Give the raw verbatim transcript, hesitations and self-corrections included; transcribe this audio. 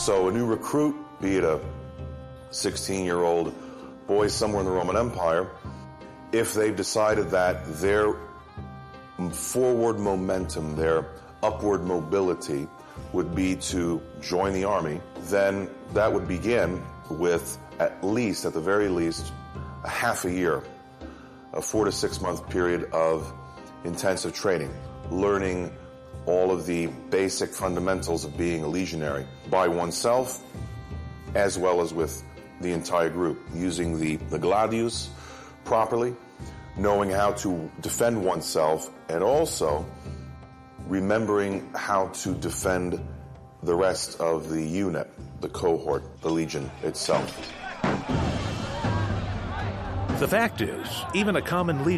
So a new recruit, be it a sixteen-year-old boy somewhere in the Roman Empire, if they've decided that their forward momentum, their upward mobility would be to join the army, then that would begin with at least, at the very least, a half a year, a four to six month period of intensive training, learning all of the basic fundamentals of being a legionary by oneself, as well as with the entire group, using the, the gladius properly, knowing how to defend oneself, and also remembering how to defend the rest of the unit, the cohort, the legion itself. The fact is, even a common leader